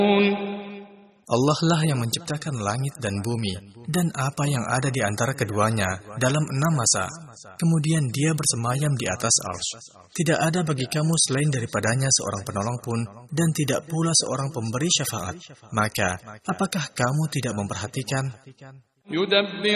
Allah lah yang menciptakan langit dan bumi, dan apa yang ada di antara keduanya dalam 6 masa. Kemudian dia bersemayam di atas arsy. Tidak ada bagi kamu selain daripadanya seorang penolong pun, dan tidak pula seorang pemberi syafaat. Maka, apakah kamu tidak memperhatikan?